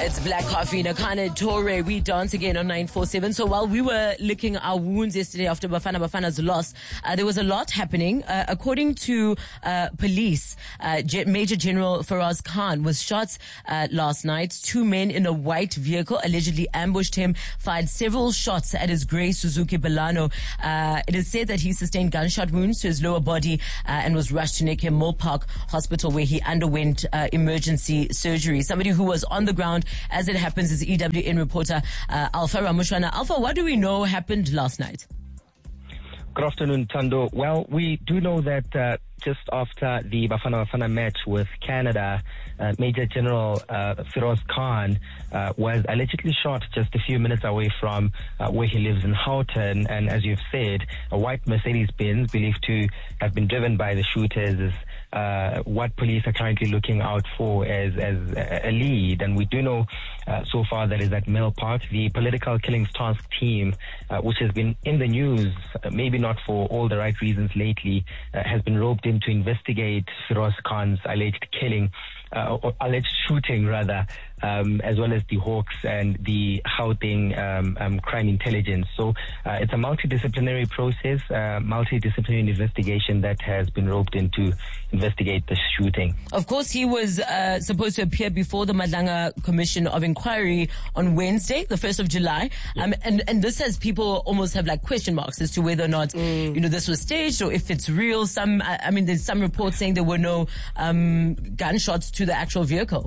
It's Black Coffee, Nakane Torre. We dance again on 947. So while we were licking our wounds yesterday after Bafana's loss, there was a lot happening. According to police, Major General Feroz Khan was shot last night. Two men in a white vehicle allegedly ambushed him, fired several shots at his grey Suzuki Baleno. It is said that he sustained gunshot wounds to his lower body and was rushed to Nekem Mill Park Hospital, where he underwent emergency surgery. Somebody who was on the ground as it happens is EWN reporter Alpha Ramushwana. Alpha, what do we know happened last night? Good afternoon, Tando. Well, we do know that just after the Bafana match with Canada, Major General Feroz Khan was allegedly shot just a few minutes away from where he lives in Houghton. And as you've said, a white Mercedes-Benz believed to have been driven by the shooters is what police are currently looking out for as a lead. And we do know so far that is at Mill Park. The Political Killings Task Team, which has been in the news, maybe not for all the right reasons lately, has been roped in to investigate Feroz Khan's alleged killing, or alleged shooting rather, as well as the Hawks and the Gauteng crime intelligence. So it's a multidisciplinary process, multidisciplinary investigation that has been roped in to investigate the shooting. Of course, he was supposed to appear before the Madlanga Commission of Inquiry on Wednesday, the 1st of July. Yes. And this has people almost have like question marks as to whether or not, this was staged or if it's real. There's some reports saying there were no gunshots to the actual vehicle.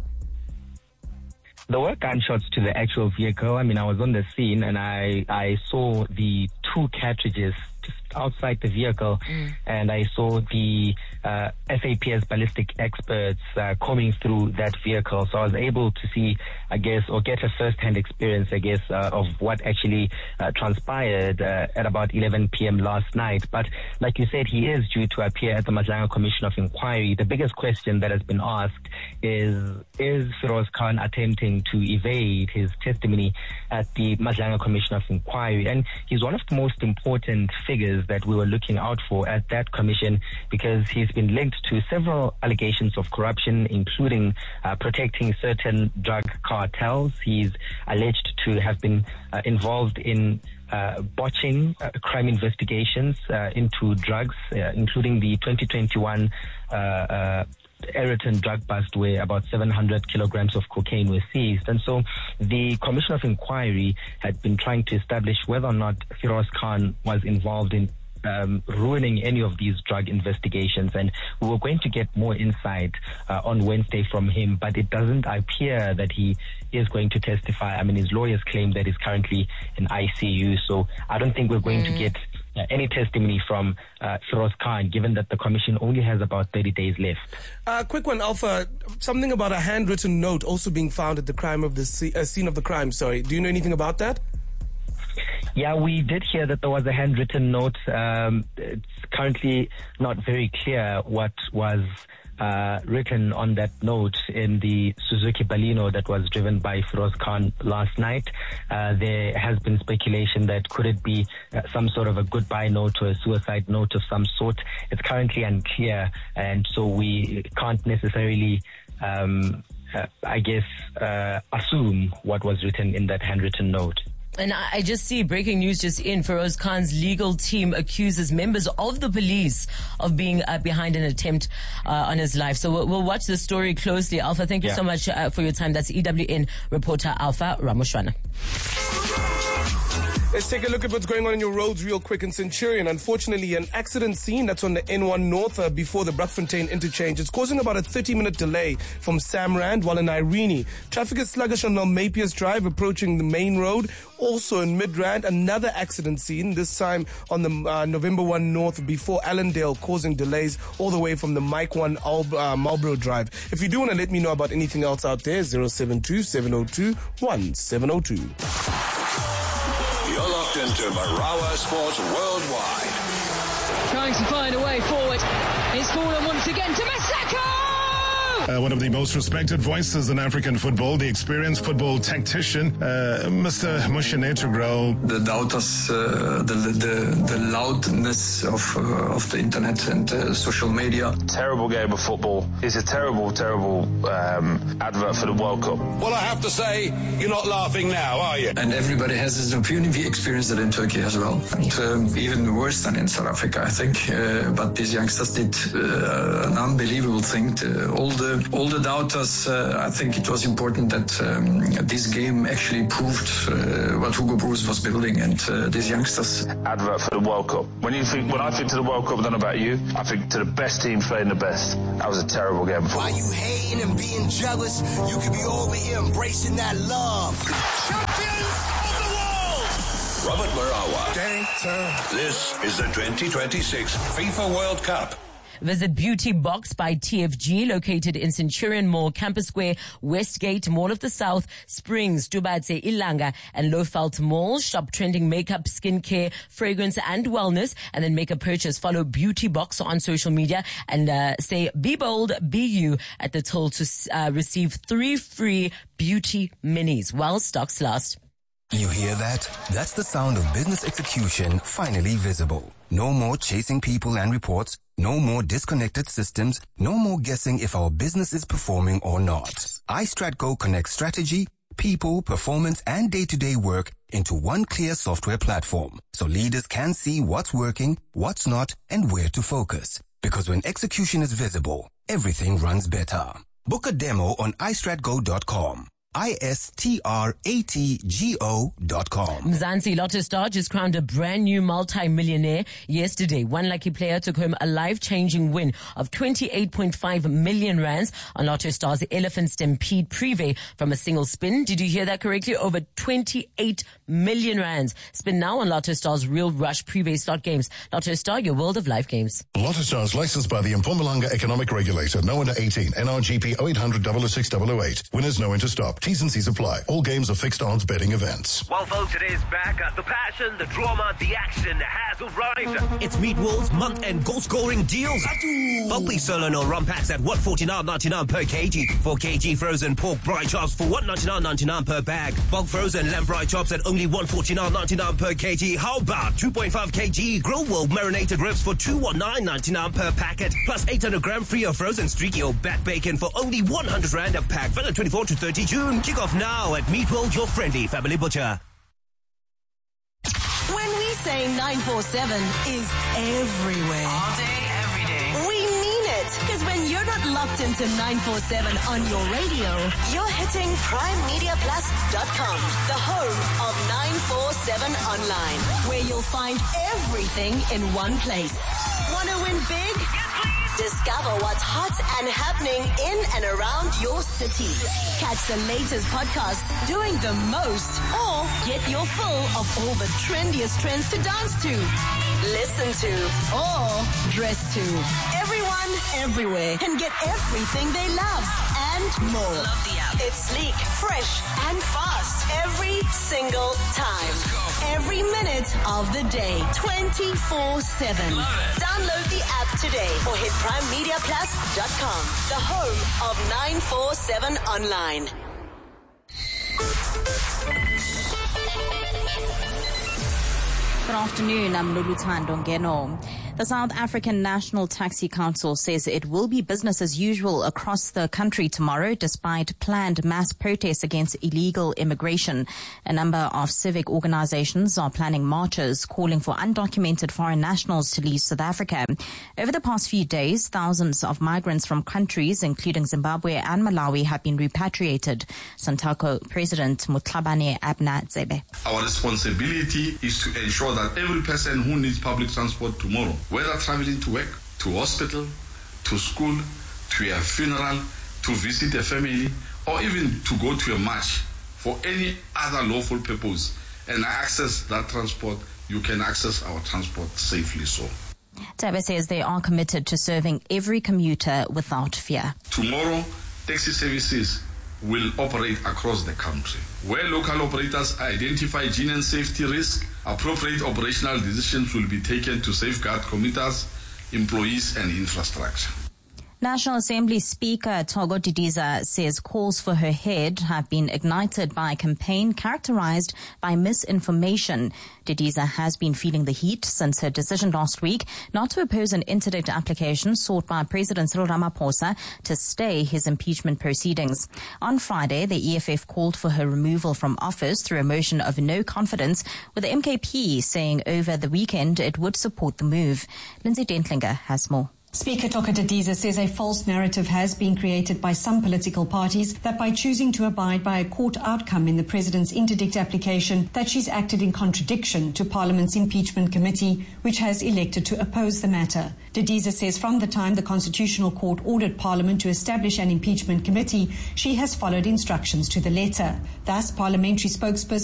There were gunshots to the actual vehicle. I was on the scene and I saw the two cartridges just outside the vehicle, and I saw the SAPS ballistic experts combing through that vehicle. So I was able to see, or get a first-hand experience, of what actually transpired at about 11 p.m. last night. But like you said, he is due to appear at the Madlanga Commission of Inquiry. The biggest question that has been asked is Feroz Khan attempting to evade his testimony at the Madlanga Commission of Inquiry? And he's one of the most important figures that we were looking out for at that commission, because he's been linked to several allegations of corruption, including protecting certain drug cartels. He's alleged to have been involved in botching crime investigations into drugs, including the 2021 Ayrton drug bust, where about 700 kilograms of cocaine were seized. And so the Commission of Inquiry had been trying to establish whether or not Feroz Khan was involved in ruining any of these drug investigations, and we were going to get more insight on Wednesday from him, but it doesn't appear that he is going to testify. His lawyers claim that he's currently in ICU, so I don't think we're going to get any testimony from Feroz Khan, given that the commission only has about 30 days left. Quick one, Alpha. Something about a handwritten note also being found at the scene of the crime. Sorry, do you know anything about that? Yeah, we did hear that there was a handwritten note. It's currently not very clear what was written on that note in the Suzuki Baleno that was driven by Feroz Khan last night. There has been speculation that could it be some sort of a goodbye note or a suicide note of some sort. It's currently unclear, and so we can't necessarily assume what was written in that handwritten note. And I just see breaking news just in. Feroz Khan's legal team accuses members of the police of being behind an attempt on his life. So we'll watch the story closely. Alpha, thank you so much for your time. That's EWN reporter Alpha Ramushwana. Let's take a look at what's going on in your roads real quick in Centurion. Unfortunately, an accident scene that's on the N1 North before the Brakfontein interchange. It's causing about a 30-minute delay from Samrand while in Irene. Traffic is sluggish on Malmapius Drive approaching the main road. Also in Midrand, another accident scene, this time on the November 1 North before Allendale, causing delays all the way from the Mike 1 Marlborough Drive. If you do want to let me know about anything else out there, 072-702-1702. You're locked into Marawa Sports Worldwide. Trying to find a way forward. It's fallen once again to Maseko! one of the most respected voices in African football, the experienced football tactician, Mr. Moshenetu Grau. The doubters, the loudness of the internet and social media. Terrible game of football. It's a terrible advert for the World Cup. Well, I have to say, you're not laughing now, are you? And everybody has his opinion. We experienced it in Turkey as well. And even worse than in South Africa, I think. But these youngsters did an unbelievable thing. All the doubters, I think it was important that this game actually proved what Hugo Broos was building, and these youngsters. Advert for the World Cup. When I think to the World Cup, I don't know about you, I think to the best teams playing the best. That was a terrible game. Why you hating and being jealous? You could be over here embracing that love. Champions of the world! Robert Marawa. This is the 2026 FIFA World Cup. Visit Beauty Box by TFG, located in Centurion Mall, Campus Square, Westgate, Mall of the South, Springs, Dubatse, Ilanga, and Lowveld Mall. Shop trending makeup, skincare, fragrance, and wellness, and then make a purchase. Follow Beauty Box on social media and say "Be bold, be you" at the till to receive 3 free beauty minis while stocks last. You hear that? That's the sound of business execution finally visible. No more chasing people and reports. No more disconnected systems. No more guessing if our business is performing or not. iStratGo connects strategy, people, performance, and day-to-day work into one clear software platform, so leaders can see what's working, what's not, and where to focus. Because when execution is visible, everything runs better. Book a demo on iStratGo.com. iStratgo.com. Mzansi Lotto Star just crowned a brand new multi-millionaire yesterday. One lucky player took home a life-changing win of 28.5 million rands on Lotto Star's Elephant Stampede Privé from a single spin. Did you hear that correctly? Over 28 million rands. Spin now on Lotto Star's Real Rush Privé slot games. Lotto Star, your world of life games. Lotto Stars licensed by the Mpumalanga Economic Regulator. No under 18. NRGP 0800 006 008. Winners no enter stop. T's and C's apply. All games are fixed odds betting events. Well, folks, it is back. The passion, the drama, the action has arrived. It's Meat World's month-end goal-scoring deals. Bulk beef sirloin or rump packs at $149.99 per kg. 4 kg frozen pork braai chops for $199.99 per bag. Bulk frozen lamb braai chops at only $149.99 per kg. How about 2.5 kg Grill World marinated ribs for $219.99 per packet, plus 800 gram free of frozen streaky or back bacon for only 100 rand a pack. Valid 24 to 30 June. Kick off now at Meat World, your friendly family butcher. When we say 947 is everywhere. All day, every day. We mean it. Because when you're not locked into 947 on your radio, you're hitting PrimeMediaPlus.com, the home of 947 online, where you'll find everything in one place. Wanna win big? Discover what's hot and happening in and around your city. Catch the latest podcasts doing the most, or get your fill of all the trendiest trends to dance to, listen to, or dress to. Everyone, everywhere can get everything they love and more. Love the app. It's sleek, fresh, and fast every single time. Every minute of the day, 24/7. Download the app today or hit PrimeMediaPlus.com, the home of 947 online. Good afternoon, I'm Luluthando Ngeno. The South African National Taxi Council says it will be business as usual across the country tomorrow despite planned mass protests against illegal immigration. A number of civic organizations are planning marches calling for undocumented foreign nationals to leave South Africa. Over the past few days, thousands of migrants from countries including Zimbabwe and Malawi have been repatriated. Santaco President Mutlabane Abnatsebe. Our responsibility is to ensure that every person who needs public transport tomorrow, whether traveling to work, to hospital, to school, to a funeral, to visit a family, or even to go to a march for any other lawful purpose and access that transport, you can access our transport safely so. Tabe says they are committed to serving every commuter without fear. Tomorrow, taxi services will operate across the country. Where local operators identify genuine safety risk, appropriate operational decisions will be taken to safeguard commuters, employees and infrastructure. National Assembly Speaker Togo Didiza says calls for her head have been ignited by a campaign characterized by misinformation. Didiza has been feeling the heat since her decision last week not to oppose an interdict application sought by President Cyril Ramaphosa to stay his impeachment proceedings. On Friday, the EFF called for her removal from office through a motion of no confidence, with the MKP saying over the weekend it would support the move. Lindsay Dentlinger has more. Speaker Togo Didiza says a false narrative has been created by some political parties that by choosing to abide by a court outcome in the president's interdict application, that she's acted in contradiction to Parliament's impeachment committee, which has elected to oppose the matter. Didiza says from the time the Constitutional Court ordered Parliament to establish an impeachment committee, she has followed instructions to the letter. Thus, parliamentary spokesperson